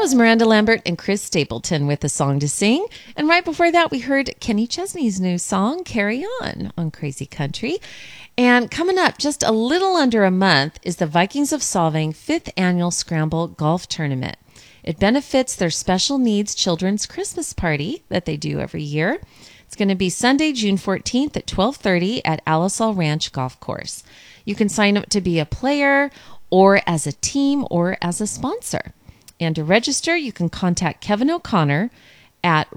was Miranda Lambert and Chris Stapleton with a song to sing. And right before that, we heard Kenny Chesney's new song, Carry on Crazy Country. And coming up just a little under a month is the Vikings of Solvang 5th Annual Scramble Golf Tournament. It benefits their special needs children's Christmas party that they do every year. It's going to be Sunday, June 14th at 12:30 at Alisal Ranch Golf Course. You can sign up to be a player or as a team or as a sponsor. And to register, you can contact Kevin O'Connor at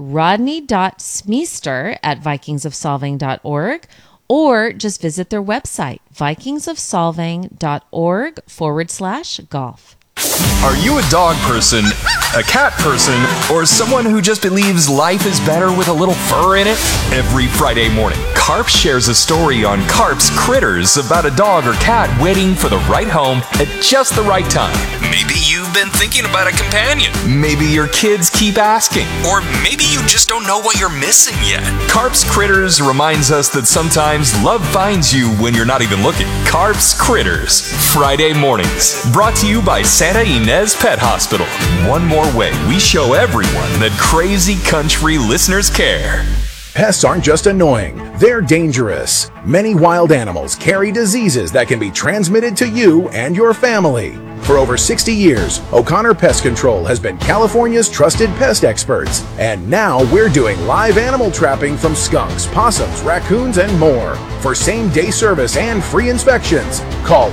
rodney.smeester@vikingsofsolvang.org or just visit their website, vikingsofsolvang.org/golf. Are you a dog person, a cat person, or someone who just believes life is better with a little fur in it? Every Friday morning, Carp shares a story on Carp's Critters about a dog or cat waiting for the right home at just the right time. Maybe you've been thinking about a companion. Maybe your kids keep asking. Or maybe you just don't know what you're missing yet. Carp's Critters reminds us that sometimes love finds you when you're not even looking. Carp's Critters, Friday mornings. Brought to you by Santa Ynez Pet Hospital. One more way we show everyone that crazy country listeners care. Pests aren't just annoying, they're dangerous. Many wild animals carry diseases that can be transmitted to you and your family. For over 60 years, O'Connor Pest Control has been California's trusted pest experts. And now we're doing live animal trapping from skunks, possums, raccoons, and more. For same-day service and free inspections, call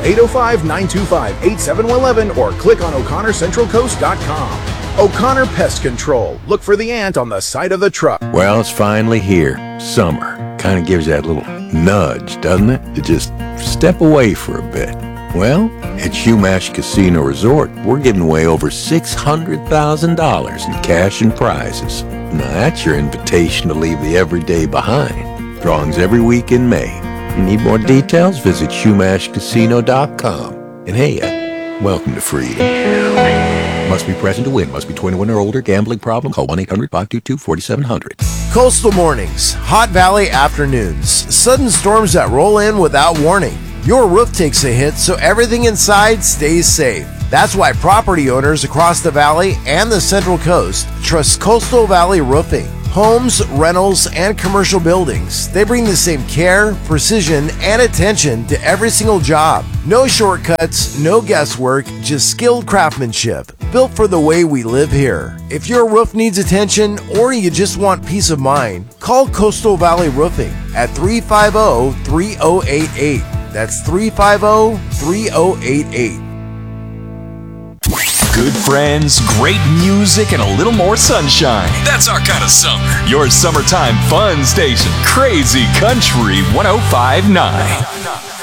805-925-8711 or click on o'connorcentralcoast.com. O'Connor Pest Control. Look for the ant on the side of the truck. Well, it's finally here. Summer. Kind of gives that little nudge, doesn't it? To just step away for a bit. Well, at Shumash Casino Resort, we're giving away over $600,000 in cash and prizes. Now that's your invitation to leave the everyday behind. Drawings every week in May. You need more details? Visit ShumashCasino.com. And hey, welcome to freedom. Must be present to win. Must be 21 or older. Gambling problem? Call 1-800-522-4700. Coastal mornings, hot valley afternoons, sudden storms that roll in without warning. Your roof takes a hit, so everything inside stays safe. That's why property owners across the valley and the Central Coast trust Coastal Valley Roofing. Homes, rentals, and commercial buildings, they bring the same care, precision, and attention to every single job. No shortcuts, no guesswork, just skilled craftsmanship, built for the way we live here. If your roof needs attention or you just want peace of mind, call Coastal Valley Roofing at 350-3088. That's 350-3088. Good friends, great music, and a little more sunshine. That's our kind of summer. Your summertime fun station, Crazy Country 105.9.